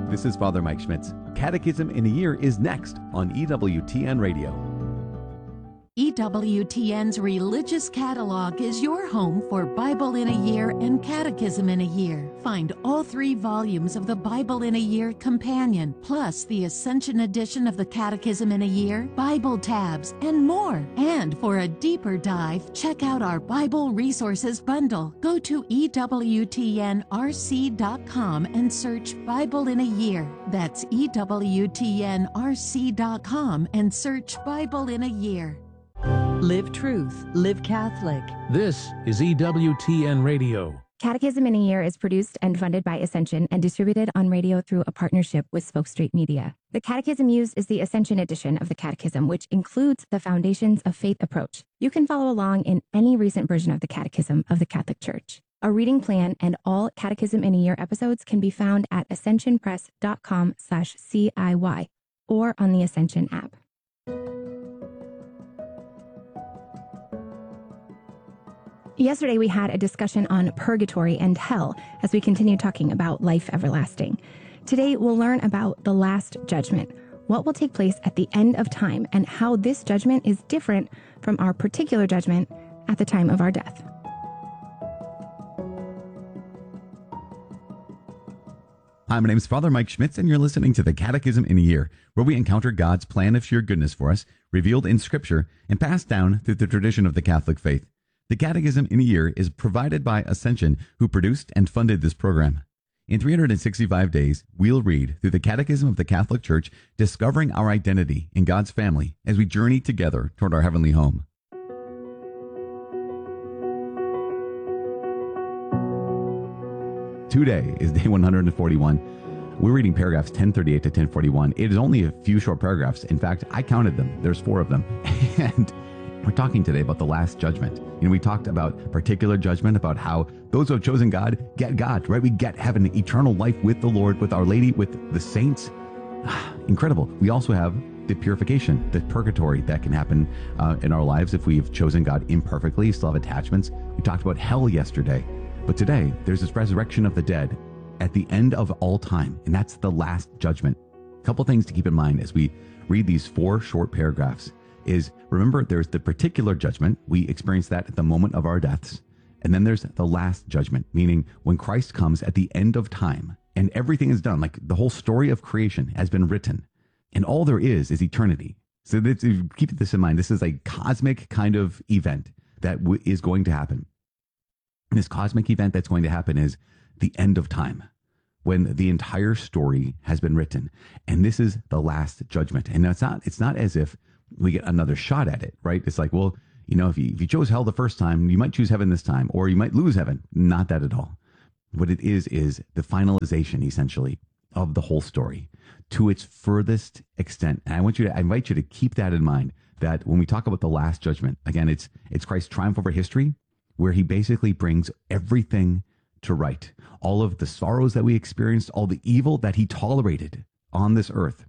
This is Father Mike Schmitz. Catechism in a Year is next on EWTN Radio. EWTN's Religious Catalog is your home for Bible in a Year and Catechism in a Year. Find all 3 volumes of the Bible in a Year Companion, plus the Ascension edition of the Catechism in a Year, Bible tabs, and more. And for a deeper dive, check out our Bible Resources Bundle. Go to EWTNRC.com and search Bible in a Year. That's EWTNRC.com and search Bible in a Year. Live truth, live Catholic. This is EWTN Radio. Catechism in a Year is produced and funded by Ascension and distributed on radio through a partnership with Spoke Street Media. The catechism used is the Ascension edition of the Catechism, which includes the Foundations of Faith approach. You can follow along in any recent version of the Catechism of the Catholic Church. A reading plan and all Catechism in a Year episodes can be found at ascensionpress.com/CIY or on the Ascension app. Yesterday, we had a discussion on purgatory and hell as we continue talking about life everlasting. Today, we'll learn about the last judgment, what will take place at the end of time, and how this judgment is different from our particular judgment at the time of our death. Hi, my name is Father Mike Schmitz, and you're listening to the Catechism in a Year, where we encounter God's plan of sheer goodness for us, revealed in Scripture and passed down through the tradition of the Catholic faith. The Catechism in a Year is provided by Ascension, who produced and funded this program. In 365 days, we'll read through the Catechism of the Catholic Church, discovering our identity in God's family as we journey together toward our heavenly home. Today is day 141. We're reading paragraphs 1038 to 1041. It is only a few short paragraphs. In fact, I counted them. There's 4 of them. And we're talking today about the last judgment. We talked about particular judgment, about how those who have chosen God get God, right? We get heaven, eternal life with the Lord, with Our Lady, with the saints. Incredible. We also have the purification, the purgatory that can happen in our lives if we've chosen God imperfectly, still have attachments. We talked about hell yesterday. But today, there's this resurrection of the dead at the end of all time, and that's the last judgment. A couple things to keep in mind as we read these 4 short paragraphs is, remember, there's the particular judgment. We experience that at the moment of our deaths. And then there's the last judgment, meaning when Christ comes at the end of time and everything is done, like the whole story of creation has been written, and all there is eternity. So keep this in mind. This is a cosmic kind of event that is going to happen. And this cosmic event that's going to happen is the end of time, when the entire story has been written. And this is the last judgment. And it's not as if we get another shot at it, right? It's like, well, if you chose hell the first time, you might choose heaven this time, or you might lose heaven. Not that at all. What it is the finalization, essentially, of the whole story to its furthest extent. And I invite you to keep that in mind, that when we talk about the last judgment, again, it's Christ's triumph over history, where he basically brings everything to right. All of the sorrows that we experienced, all the evil that he tolerated on this earth,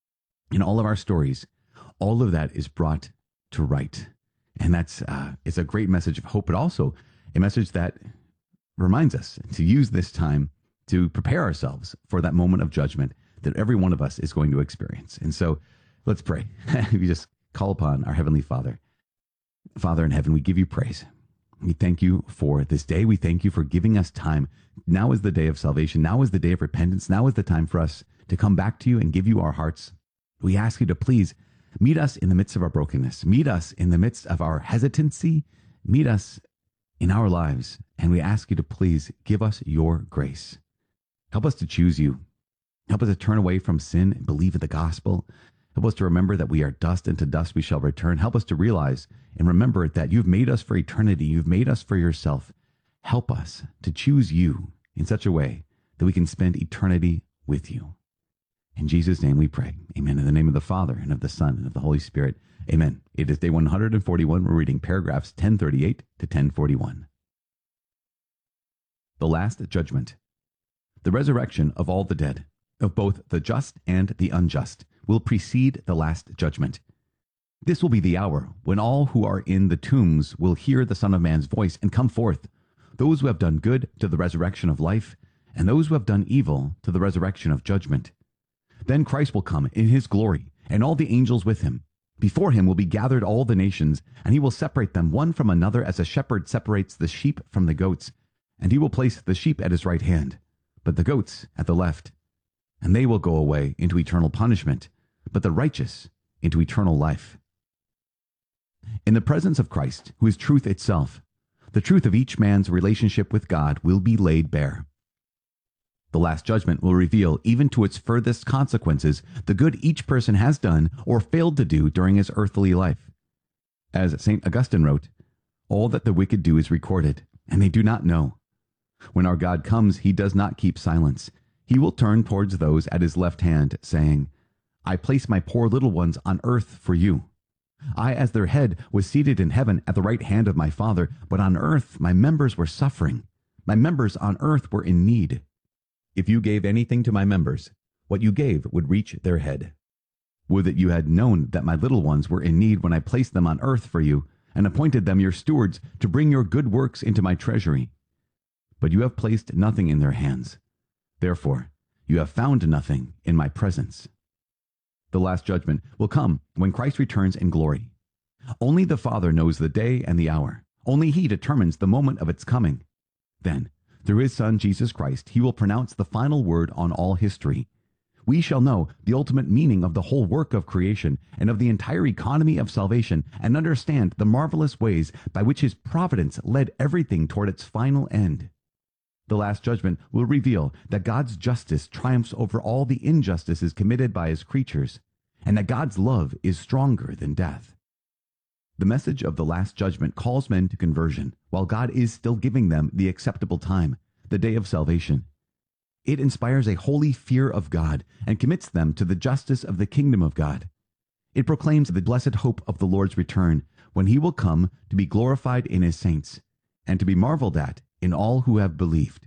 in all of our stories, all of that is brought to right. And that's it's a great message of hope, but also a message that reminds us to use this time to prepare ourselves for that moment of judgment that every one of us is going to experience. And so let's pray. We just call upon our Heavenly Father. Father in heaven, we give you praise. We thank you for this day. We thank you for giving us time. Now is the day of salvation. Now is the day of repentance. Now is the time for us to come back to you and give you our hearts. We ask you to please meet us in the midst of our brokenness. Meet us in the midst of our hesitancy. Meet us in our lives. And we ask you to please give us your grace. Help us to choose you. Help us to turn away from sin and believe in the gospel. Help us to remember that we are dust, and to dust we shall return. Help us to realize and remember that you've made us for eternity. You've made us for yourself. Help us to choose you in such a way that we can spend eternity with you. In Jesus' name we pray. Amen. In the name of the Father, and of the Son, and of the Holy Spirit. Amen. It is day 141. We're reading paragraphs 1038 to 1041. The last judgment. The resurrection of all the dead, of both the just and the unjust, will precede the last judgment. This will be the hour when all who are in the tombs will hear the Son of Man's voice and come forth, those who have done good to the resurrection of life, and those who have done evil to the resurrection of judgment. Then Christ will come in his glory, and all the angels with him. Before him will be gathered all the nations, and he will separate them one from another as a shepherd separates the sheep from the goats. And he will place the sheep at his right hand, but the goats at the left. And they will go away into eternal punishment, but the righteous into eternal life. In the presence of Christ, who is truth itself, the truth of each man's relationship with God will be laid bare. The last judgment will reveal, even to its furthest consequences, the good each person has done or failed to do during his earthly life. As St. Augustine wrote, all that the wicked do is recorded, and they do not know. When our God comes, he does not keep silence. He will turn towards those at his left hand, saying, I place my poor little ones on earth for you. I, as their head, was seated in heaven at the right hand of my Father, but on earth my members were suffering. My members on earth were in need. If you gave anything to my members, what you gave would reach their head. Would that you had known that my little ones were in need when I placed them on earth for you, and appointed them your stewards to bring your good works into my treasury. But you have placed nothing in their hands. Therefore, you have found nothing in my presence. The last judgment will come when Christ returns in glory. Only the Father knows the day and the hour. Only he determines the moment of its coming. Then, through his Son, Jesus Christ, he will pronounce the final word on all history. We shall know the ultimate meaning of the whole work of creation and of the entire economy of salvation, and understand the marvelous ways by which his providence led everything toward its final end. The last judgment will reveal that God's justice triumphs over all the injustices committed by his creatures, and that God's love is stronger than death. The message of the last judgment calls men to conversion, while God is still giving them the acceptable time, the day of salvation. It inspires a holy fear of God and commits them to the justice of the kingdom of God. It proclaims the blessed hope of the Lord's return, when he will come to be glorified in his saints, and to be marveled at in all who have believed.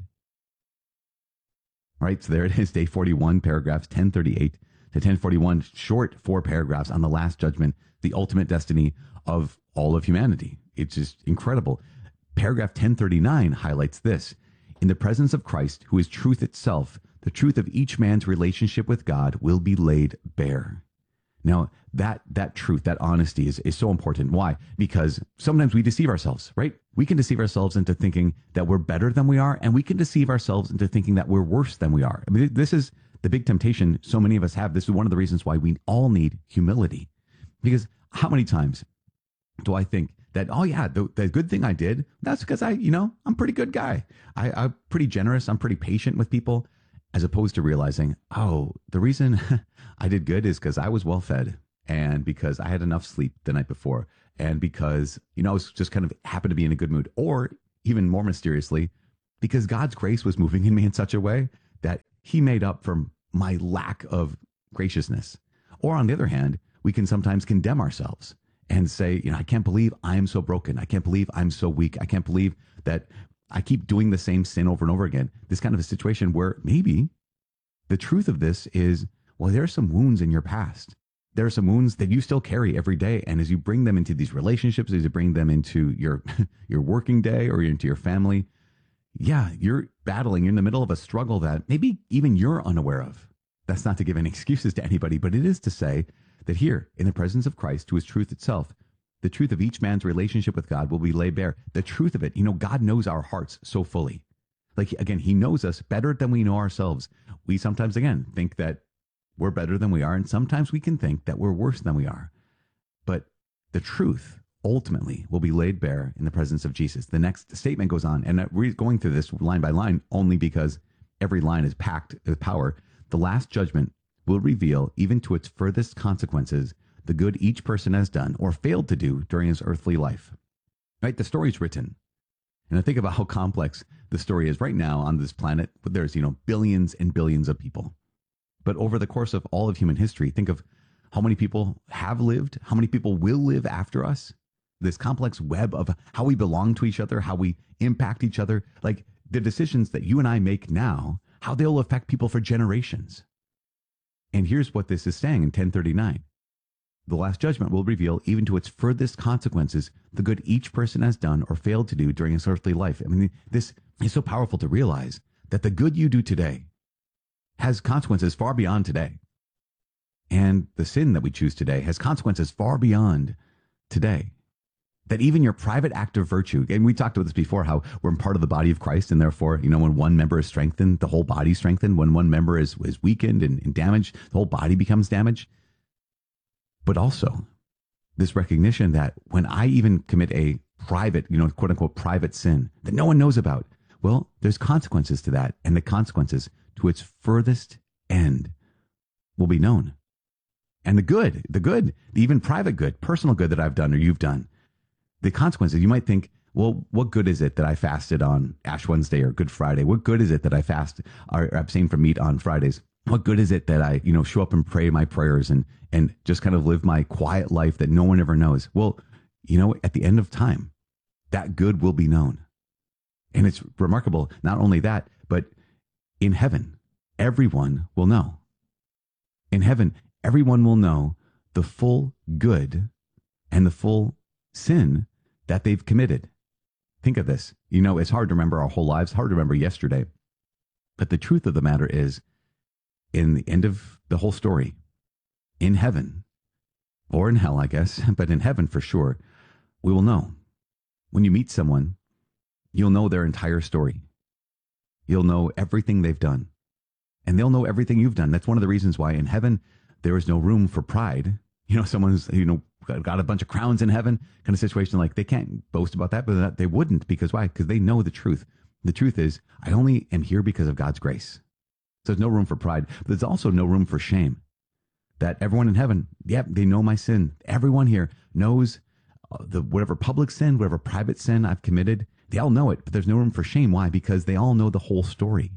All right, so there it is, day 41, paragraphs 1038 to 1041, short 4 paragraphs on the last judgment, the ultimate destiny of all of humanity. It's just incredible. Paragraph 1039 highlights this. In the presence of Christ, who is truth itself, the truth of each man's relationship with God will be laid bare. Now, that truth, that honesty is so important. Why? Because sometimes we deceive ourselves, right? We can deceive ourselves into thinking that we're better than we are, and we can deceive ourselves into thinking that we're worse than we are. I mean, this is the big temptation so many of us have. This is one of the reasons why we all need humility. Because how many times do I think that, oh yeah, the good thing I did, that's because I'm a pretty good guy. I'm pretty generous. I'm pretty patient with people, as opposed to realizing, oh, the reason I did good is because I was well fed, and because I had enough sleep the night before, and because, I was just kind of happened to be in a good mood, or even more mysteriously, because God's grace was moving in me in such a way that he made up for my lack of graciousness. Or on the other hand, we can sometimes condemn ourselves and say, I can't believe I am so broken. I can't believe I'm so weak. I can't believe that I keep doing the same sin over and over again. This kind of a situation where maybe the truth of this is, well, there are some wounds in your past. There are some wounds that you still carry every day. And as you bring them into these relationships, as you bring them into your working day or into your family, yeah, you're battling. You're in the middle of a struggle that maybe even you're unaware of. That's not to give any excuses to anybody, but it is to say that here, in the presence of Christ, who is truth itself, the truth of each man's relationship with God will be laid bare. The truth of it, God knows our hearts so fully. Like, again, he knows us better than we know ourselves. We sometimes, again, think that we're better than we are, and sometimes we can think that we're worse than we are. But the truth ultimately will be laid bare in the presence of Jesus. The next statement goes on, and we're going through this line by line only because every line is packed with power. The last judgment will reveal, even to its furthest consequences, the good each person has done or failed to do during his earthly life. Right? The story's written. And I think about how complex the story is right now on this planet. There's, billions and billions of people. But over the course of all of human history, think of how many people have lived, how many people will live after us. This complex web of how we belong to each other, how we impact each other, like the decisions that you and I make now, how they'll affect people for generations. And here's what this is saying in 1039. The last judgment will reveal, even to its furthest consequences, the good each person has done or failed to do during his earthly life. I mean, this is so powerful to realize that the good you do today has consequences far beyond today. And the sin that we choose today has consequences far beyond today. That even your private act of virtue, and we talked about this before, how we're part of the body of Christ, and therefore, when one member is strengthened, the whole body is strengthened. When one member is weakened and damaged, the whole body becomes damaged. But also, this recognition that when I even commit a private, quote unquote, private sin that no one knows about, well, there's consequences to that, and the consequences to its furthest end will be known. And the good, the even private good, personal good that I've done or you've done, the consequences, you might think, well, what good is it that I fasted on Ash Wednesday or Good Friday? What good is it that I fast or abstain from meat on Fridays? What good is it that I, show up and pray my prayers and just kind of live my quiet life that no one ever knows? Well, at the end of time, that good will be known. And it's remarkable. Not only that, but in heaven, everyone will know. In heaven, everyone will know the full good and the full sin that they've committed. Think of this. It's hard to remember our whole lives, hard to remember yesterday. But the truth of the matter is, in the end of the whole story, in heaven, or in hell, I guess, but in heaven for sure, we will know. When you meet someone, you'll know their entire story. You'll know everything they've done. And they'll know everything you've done. That's one of the reasons why in heaven, there is no room for pride. Someone's, got a bunch of crowns in heaven kind of situation. Like they can't boast about that, but they wouldn't. Because why? Because they know the truth. The truth is, I only am here because of God's grace. So there's no room for pride, but there's also no room for shame. That everyone in heaven, they know my sin. Everyone here knows whatever public sin, whatever private sin I've committed. They all know it, but there's no room for shame. Why? Because they all know the whole story.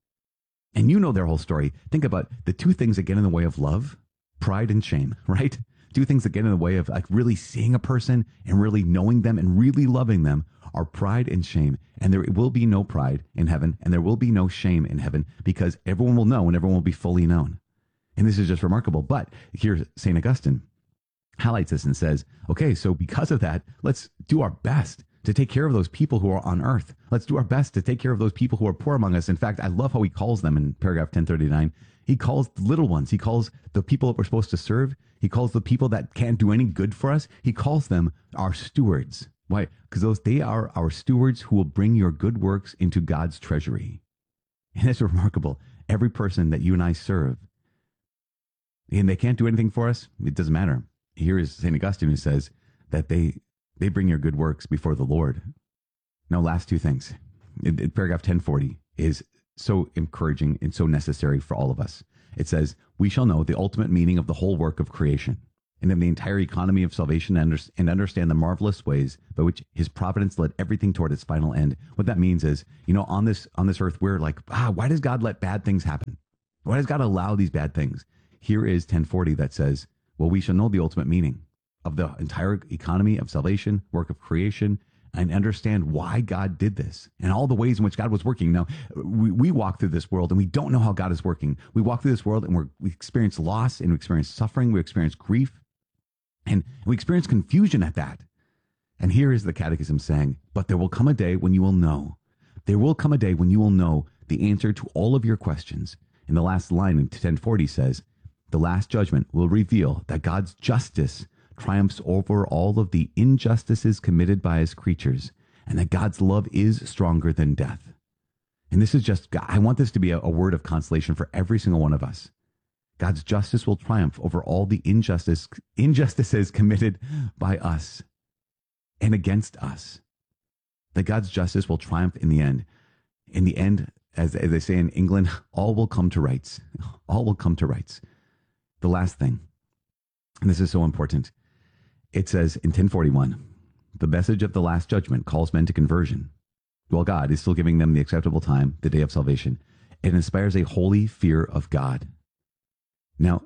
And you know their whole story. Think about the two things that get in the way of love, pride and shame, right? Two things that get in the way of like really seeing a person and really knowing them and really loving them are pride and shame. And there will be no pride in heaven and there will be no shame in heaven because everyone will know and everyone will be fully known. And this is just remarkable. But here, St. Augustine highlights this and says, okay, so because of that, let's do our best to take care of those people who are on earth. Let's do our best to take care of those people who are poor among us. In fact, I love how he calls them in paragraph 1039. He calls the little ones. He calls the people that we're supposed to serve. He calls the people that can't do any good for us. He calls them our stewards. Why? Because they are our stewards who will bring your good works into God's treasury. And it's remarkable. Every person that you and I serve, and they can't do anything for us, it doesn't matter. Here is St. Augustine who says that they bring your good works before the Lord. Now, last two things. In paragraph 1040 is so encouraging and so necessary for all of us. It says, we shall know the ultimate meaning of the whole work of creation and of the entire economy of salvation and understand the marvelous ways by which his providence led everything toward its final end. What that means is, on this earth, we're like, why does God let bad things happen? Why does God allow these bad things? Here is 1040 that says, well, we shall know the ultimate meaning of the entire economy of salvation, work of creation, and understand why God did this and all the ways in which God was working. Now, we walk through this world and we don't know how God is working. We walk through this world and we experience loss and we experience suffering. We experience grief and we experience confusion at that. And here is the Catechism saying, but there will come a day when you will know. There will come a day when you will know the answer to all of your questions. And the last line in 1040 says, the last judgment will reveal that God's justice triumphs over all of the injustices committed by his creatures, and that God's love is stronger than death. And this is just, I want this to be a word of consolation for every single one of us. God's justice will triumph over all the injustices committed by us and against us. That God's justice will triumph in the end. In the end, as they say in England, all will come to rights. All will come to rights. The last thing, and this is so important, it says in 1041, the message of the last judgment calls men to conversion. While God is still giving them the acceptable time, the day of salvation, it inspires a holy fear of God. Now,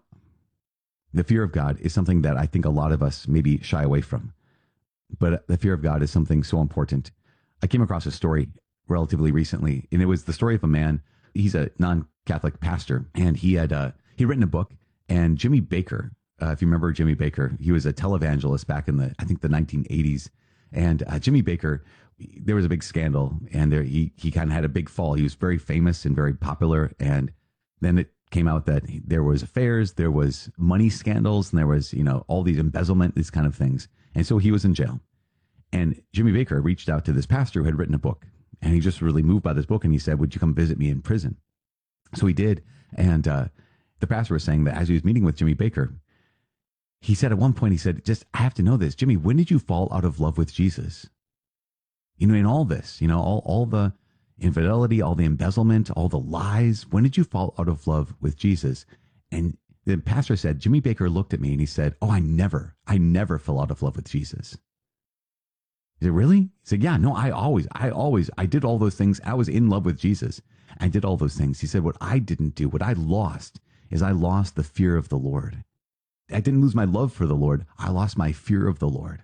the fear of God is something that I think a lot of us maybe shy away from. But the fear of God is something so important. I came across a story relatively recently, and it was the story of a man. He's a non-Catholic pastor, and he had written a book. And Jimmy Baker, if you remember Jimmy Baker, he was a televangelist back in the 1980s. And Jimmy Baker there was a big scandal, and he kind of had a big fall. He was very famous and very popular, and then it came out that there was affairs, there was money scandals, and there was, all these embezzlement, these kind of things. And so he was in jail. And Jimmy Bakker reached out to this pastor who had written a book, and he just really moved by this book, and he said, would you come visit me in prison? So he did. And the pastor was saying that as he was meeting with Jimmy Bakker, he said at one point, he said, I have to know this, Jimmy, when did you fall out of love with Jesus? In all this, all the infidelity, all the embezzlement, all the lies, when did you fall out of love with Jesus? And the pastor said, Jimmy Bakker looked at me and he said, oh, I never fell out of love with Jesus. He said, really? He said, yeah, no, I did all those things. I was in love with Jesus. I did all those things. He said, what I didn't do, what I lost is I lost the fear of the Lord. I didn't lose my love for the Lord. I lost my fear of the Lord.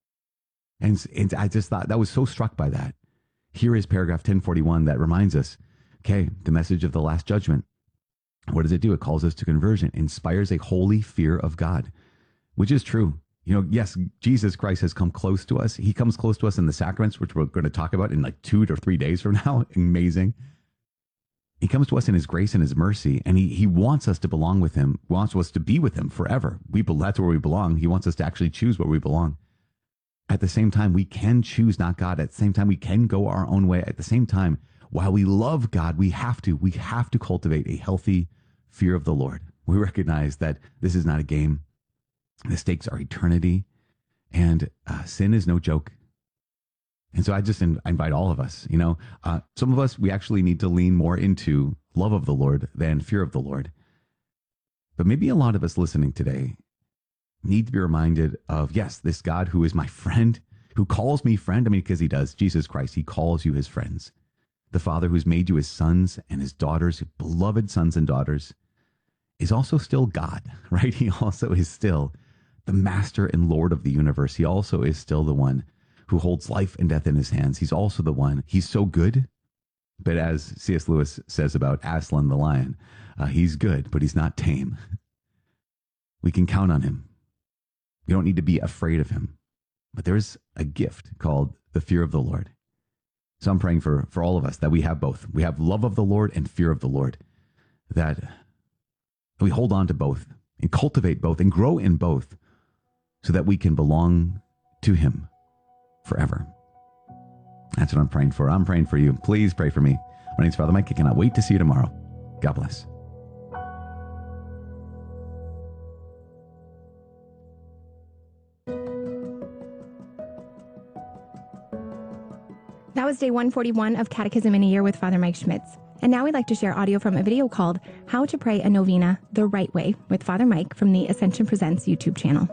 And I just thought, that was so struck by that. Here is paragraph 1041 that reminds us, okay, the message of the last judgment. What does it do? It calls us to conversion, inspires a holy fear of God, which is true. Yes, Jesus Christ has come close to us. He comes close to us in the sacraments, which we're going to talk about in like 2 to 3 days from now. Amazing. He comes to us in his grace and his mercy, and he wants us to belong with him, wants us to be with him forever. That's where we belong. He wants us to actually choose where we belong. At the same time, we can choose not God. At the same time, we can go our own way. At the same time, while we love God, we have to cultivate a healthy fear of the Lord. We recognize that this is not a game. The stakes are eternity, and sin is no joke. And so I just invite all of us, some of us, we actually need to lean more into love of the Lord than fear of the Lord. But maybe a lot of us listening today need to be reminded of, yes, this God who is my friend, who calls me friend. Because he does. Jesus Christ, he calls you his friends. The Father who's made you his sons and his daughters, beloved sons and daughters, is also still God, right? He also is still the master and Lord of the universe. He also is still the one who holds life and death in his hands. He's also the one. He's so good. But as C.S. Lewis says about Aslan the lion, he's good, but he's not tame. We can count on him. We don't need to be afraid of him. But there's a gift called the fear of the Lord. So I'm praying for all of us that we have both. We have love of the Lord and fear of the Lord, that we hold on to both and cultivate both and grow in both so that we can belong to him forever. That's what I'm praying for. I'm praying for you. Please pray for me. My name's Father Mike. I cannot wait to see you tomorrow. God bless. That was day 141 of Catechism in a Year with Father Mike Schmitz. And now we'd like to share audio from a video called How to Pray a Novena the Right Way with Father Mike from the Ascension Presents YouTube channel.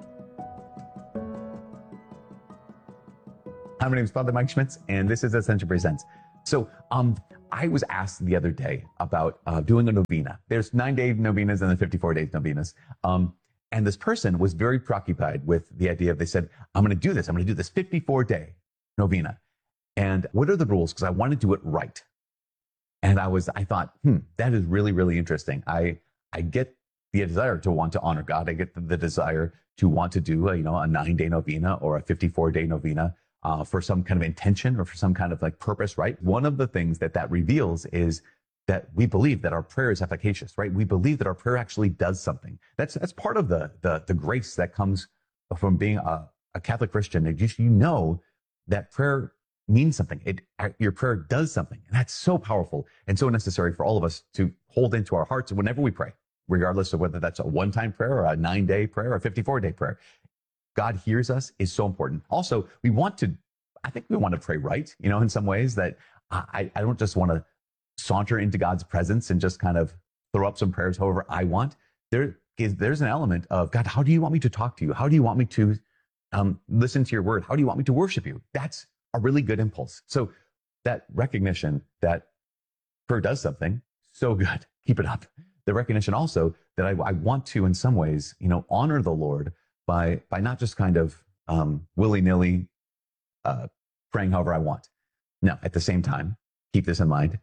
Hi, my name is Father Mike Schmitz, and this is Ascension Presents. So I was asked the other day about doing a novena. There's 9-day novenas and then 54-day novenas. And this person was very preoccupied with the idea of, they said, I'm going to do this 54-day novena. And what are the rules? Because I want to do it right. And I thought, that is really, really interesting. I get the desire to want to honor God. I get the desire to want to do a 9-day novena or a 54-day novena for some kind of intention or for some kind of like purpose, right? One of the things that reveals is that we believe that our prayer is efficacious, right? We believe that our prayer actually does something. That's part of the grace that comes from being a Catholic Christian. You know that prayer means something. Your prayer does something. And that's so powerful and so necessary for all of us to hold into our hearts whenever we pray, regardless of whether that's a one-time prayer or a 9-day prayer or a 54-day prayer. God hears us is so important. Also, I think we want to pray right, in some ways that I don't just want to saunter into God's presence and just kind of throw up some prayers however I want. There's an element of, God, how do you want me to talk to you? How do you want me to listen to your word? How do you want me to worship you? That's a really good impulse. So that recognition that prayer does something, so good. Keep it up. The recognition also that I want to, in some ways, honor the Lord by not just kind of willy-nilly praying however I want. Now, at the same time, keep this in mind.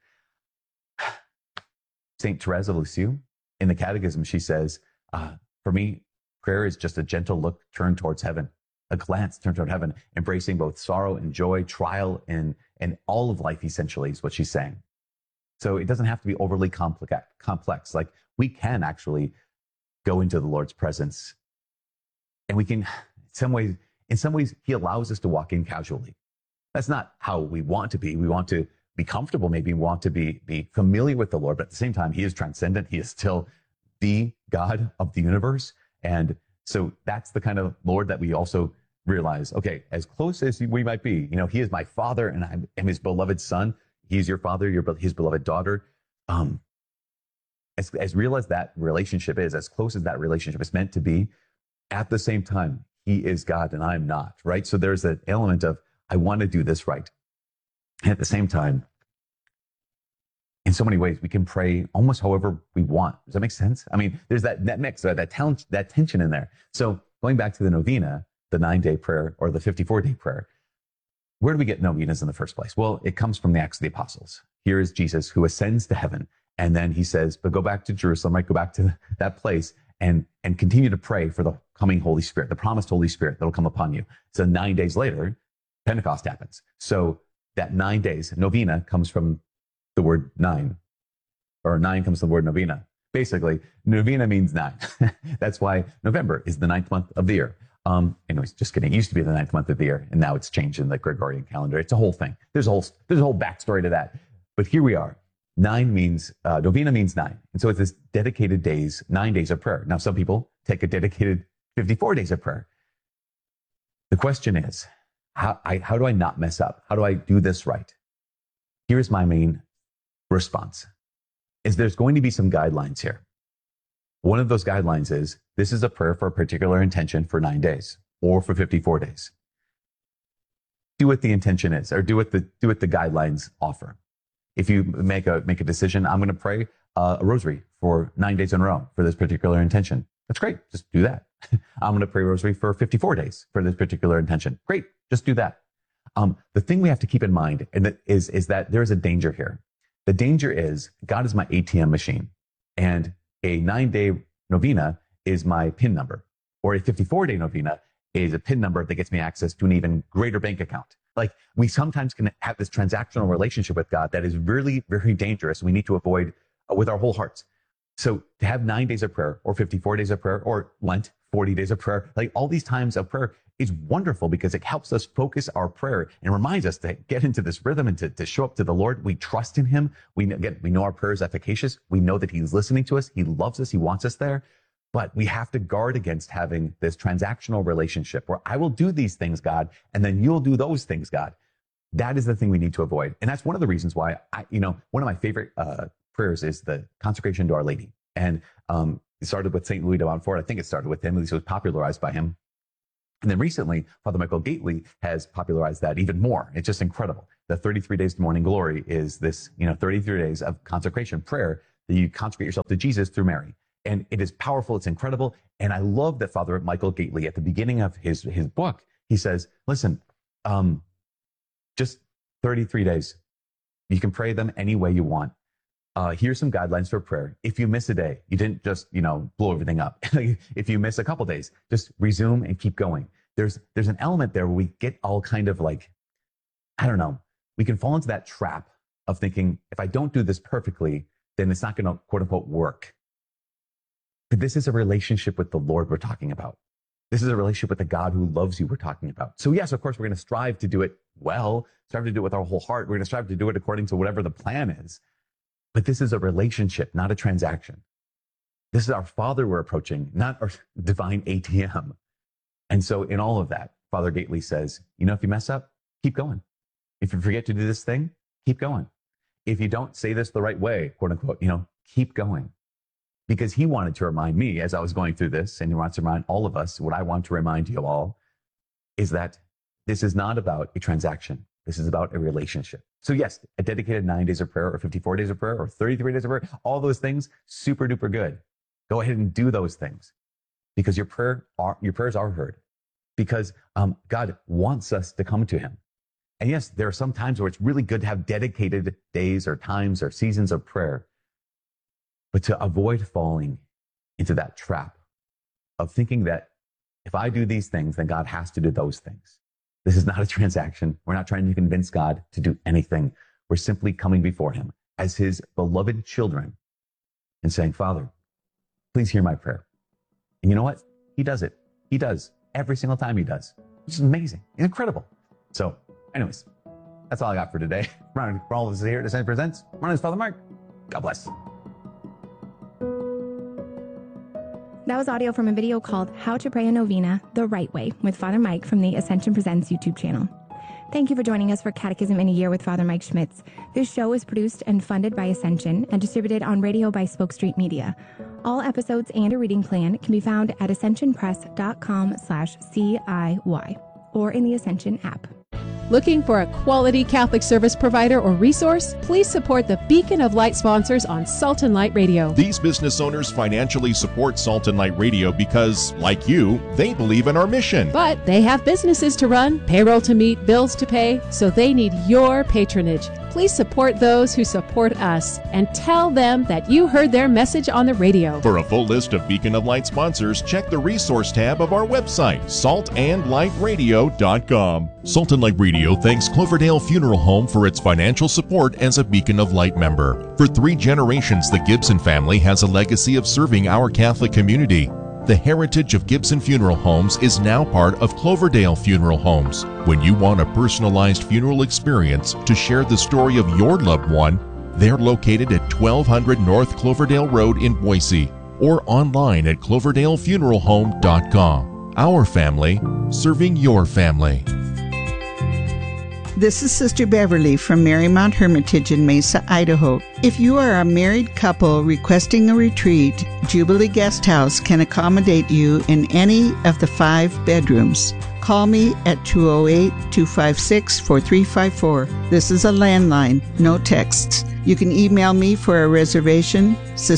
St. Therese of Lisieux, in the Catechism, she says, for me, prayer is just a gentle look turned towards heaven, a glance turned toward heaven, embracing both sorrow and joy, trial and all of life, essentially, is what she's saying. So it doesn't have to be overly complex. Like, we can actually go into the Lord's presence, and we can, in some ways, he allows us to walk in casually. That's not how we want to be. We want to be comfortable, maybe we want to be familiar with the Lord, but at the same time, he is transcendent. He is still the God of the universe. And so that's the kind of Lord that we also realize, okay, as close as we might be, he is my father and I am his beloved son. He's your father, his beloved daughter. As real as that relationship is, as close as that relationship is meant to be, at the same time, he is God and I'm not, right? So there's an element of, I want to do this right. And at the same time, in so many ways, we can pray almost however we want. Does that make sense? I mean, there's that mix, that tension in there. So going back to the novena, the 9-day prayer or the 54-day prayer, where do we get novenas in the first place? Well, it comes from the Acts of the Apostles. Here is Jesus who ascends to heaven. And then he says, but go back to Jerusalem, right? Go back to that place and continue to pray for the coming Holy Spirit, the promised Holy Spirit that'll come upon you. So 9 days later, Pentecost happens. So that 9 days, novena comes from the word 9, or 9 comes from the word novena. Basically, novena means 9. That's why November is the 9th month of the year. Anyways, just kidding. It used to be the 9th month of the year, and now it's changed in the Gregorian calendar. It's a whole thing. There's a whole backstory to that. But here we are. 9 means, novena means 9. And so it's this dedicated days, 9 days of prayer. Now, some people take a dedicated 54 days of prayer. The question is, how do I not mess up? How do I do this right? Here's my main response, is there's going to be some guidelines here. One of those guidelines is, this is a prayer for a particular intention for 9 days or for 54 days. Do what the intention is, or do what the guidelines offer. If you make a decision, I'm going to pray a rosary for 9 days in a row for this particular intention. That's great. Just do that. I'm going to pray a rosary for 54 days for this particular intention. Great. Just do that. The thing we have to keep in mind is that there is a danger here. The danger is, God is my ATM machine, and a 9-day novena is my PIN number, or a 54-day novena is a PIN number that gets me access to an even greater bank account. Like, we sometimes can have this transactional relationship with God that is really, very dangerous. We need to avoid with our whole hearts. So to have 9 days of prayer, or 54 days of prayer, or Lent, 40 days of prayer, like all these times of prayer is wonderful, because it helps us focus our prayer and reminds us to get into this rhythm and to show up to the Lord. We trust in him. We know our prayer is efficacious. We know that he's listening to us. He loves us. He wants us there. But we have to guard against having this transactional relationship where I will do these things, God, and then you'll do those things, God. That is the thing we need to avoid. And that's one of the reasons why one of my favorite prayers is the consecration to Our Lady. And it started with St. Louis de Montfort. I think it started with him, at least it was popularized by him. And then recently, Father Michael Gately has popularized that even more. It's just incredible. The 33 Days to Morning Glory is this, 33 days of consecration prayer that you consecrate yourself to Jesus through Mary. And it is powerful. It's incredible. And I love that Father Michael Gately, at the beginning of his book, he says, listen, just 33 days. You can pray them any way you want. Here's some guidelines for prayer. If you miss a day, you didn't just, blow everything up. If you miss a couple days, just resume and keep going. There's an element there where we get all kind of like, I don't know, we can fall into that trap of thinking, if I don't do this perfectly, then it's not going to, quote unquote, work. But this is a relationship with the Lord we're talking about. This is a relationship with the God who loves you we're talking about. So yes, of course, we're going to strive to do it well, strive to do it with our whole heart. We're going to strive to do it according to whatever the plan is. But this is a relationship, not a transaction. This is our Father we're approaching, not our divine ATM. And so in all of that, Father Gately says, if you mess up, keep going. If you forget to do this thing, keep going. If you don't say this the right way, quote unquote, keep going. Because he wanted to remind me as I was going through this, and he wants to remind all of us, what I want to remind you all is that this is not about a transaction. This is about a relationship. So yes, a dedicated 9 days of prayer, or 54 days of prayer, or 33 days of prayer, all those things, super duper good. Go ahead and do those things, because your prayers are heard, because God wants us to come to him. And yes, there are some times where it's really good to have dedicated days or times or seasons of prayer, but to avoid falling into that trap of thinking that If I do these things, then God has to do those things. This is not a transaction. We're not trying to convince God to do anything. We're simply coming before him as his beloved children and saying, Father, please hear my prayer. And you know what? He does it. He does. Every single time he does. Which is amazing. Incredible. So, anyways, that's all I got for today. For all of us here at Ascension Presents, my name is Father Mark. God bless. That was audio from a video called How to Pray a Novena the Right Way with Father Mike from the Ascension Presents YouTube channel. Thank you for joining us for Catechism in a Year with Father Mike Schmitz. This show is produced and funded by Ascension and distributed on radio by Spoke Street Media. All episodes and a reading plan can be found at ascensionpress.com/CIY or in the Ascension app. Looking for a quality Catholic service provider or resource? Please support the Beacon of Light sponsors on Salt and Light Radio. These business owners financially support Salt and Light Radio because, like you, they believe in our mission. But they have businesses to run, payroll to meet, bills to pay, so they need your patronage. Please support those who support us and tell them that you heard their message on the radio. For a full list of Beacon of Light sponsors, check the resource tab of our website, saltandlightradio.com. Salt and Light Radio thanks Cloverdale Funeral Home for its financial support as a Beacon of Light member. For 3 generations, the Gibson family has a legacy of serving our Catholic community. The heritage of Gibson Funeral Homes is now part of Cloverdale Funeral Homes. When you want a personalized funeral experience to share the story of your loved one, they're located at 1200 North Cloverdale Road in Boise or online at cloverdalefuneralhome.com. Our family, serving your family. This is Sister Beverly from Marymount Hermitage in Mesa, Idaho. If you are a married couple requesting a retreat, Jubilee Guest House can accommodate you in any of the 5 bedrooms. Call me at 208-256-4354. This is a landline, no texts. You can email me for a reservation,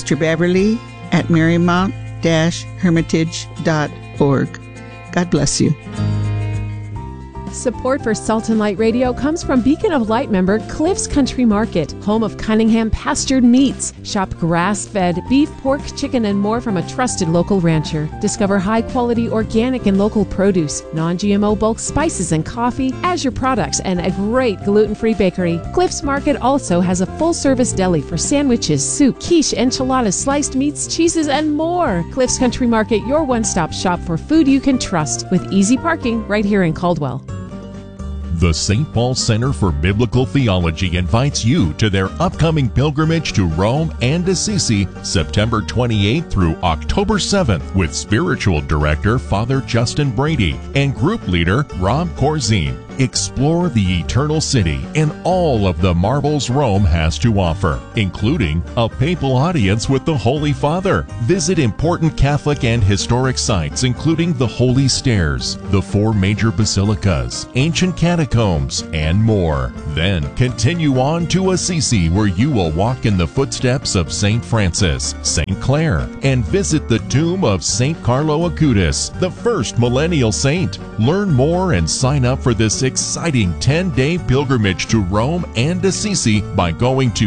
sisterbeverly@marymount-hermitage.org. God bless you. Support for Salt and Light Radio comes from Beacon of Light member Cliff's Country Market, home of Cunningham pastured meats. Shop grass-fed beef, pork, chicken, and more from a trusted local rancher. Discover high-quality organic and local produce, non-GMO bulk spices and coffee, Azure products, and a great gluten-free bakery. Cliff's Market also has a full-service deli for sandwiches, soup, quiche, enchiladas, sliced meats, cheeses, and more. Cliff's Country Market, your one-stop shop for food you can trust, with easy parking right here in Caldwell. The St. Paul Center for Biblical Theology invites you to their upcoming pilgrimage to Rome and Assisi, September 28th through October 7th, with Spiritual Director Father Justin Brady and Group Leader Rob Corzine. Explore the Eternal City and all of the marvels Rome has to offer, including a papal audience with the Holy Father. Visit important Catholic and historic sites, including the Holy Stairs, the 4 major basilicas, ancient catacombs, and more. Then continue on to Assisi, where you will walk in the footsteps of St. Francis, St. Clare, and visit the tomb of St. Carlo Acutis, the first millennial saint. Learn more and sign up for this exciting 10-day pilgrimage to Rome and Assisi by going to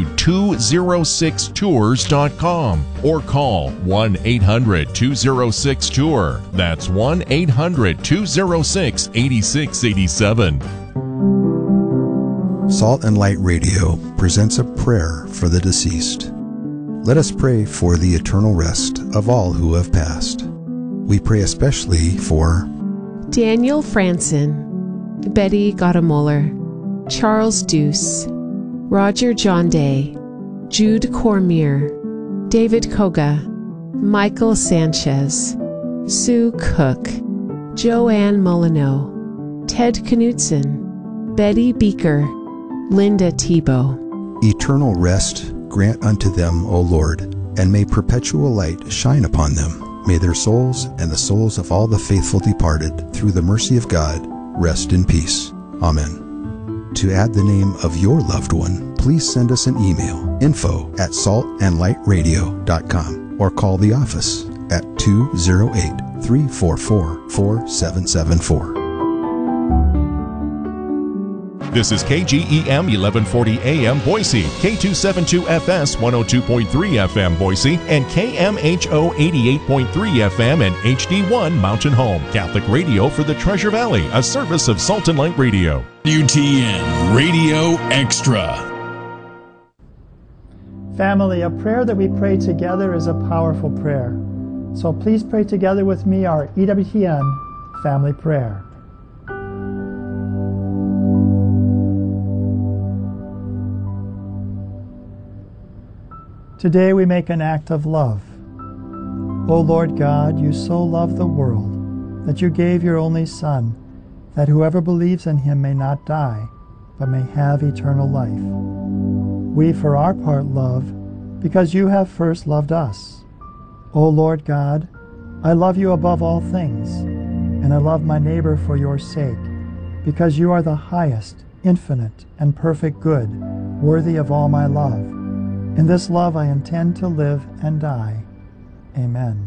206tours.com or call 1-800-206-TOUR. That's 1-800-206-8687. Salt and Light Radio presents a prayer for the deceased. Let us pray for the eternal rest of all who have passed. We pray especially for Daniel Franson, Betty Gottemoeller, Charles Deuce, Roger John Day, Jude Cormier, David Koga, Michael Sanchez, Sue Cook, Joanne Molyneux, Ted Knutson, Betty Beaker, Linda Tebow. eternal rest grant unto them, O Lord, and may perpetual light shine upon them. May their souls and the souls of all the faithful departed, through the mercy of God, rest in peace. Amen. To add the name of your loved one, please send us an email, info@saltandlightradio.com, or call the office at 208-344-4774. This is KGEM 1140 AM Boise, K272FS 102.3 FM Boise, and KMHO 88.3 FM and HD1 Mountain Home. Catholic radio for the Treasure Valley, a service of Salt and Light Radio. WTN Radio Extra. Family, a prayer that we pray together is a powerful prayer. So please pray together with me our EWTN family prayer. Today we make an act of love. O Lord God, you so loved the world that you gave your only Son, that whoever believes in him may not die, but may have eternal life. We for our part love because you have first loved us. O Lord God, I love you above all things, and I love my neighbor for your sake, because you are the highest, infinite, and perfect good, worthy of all my love. In this love I intend to live and die. Amen.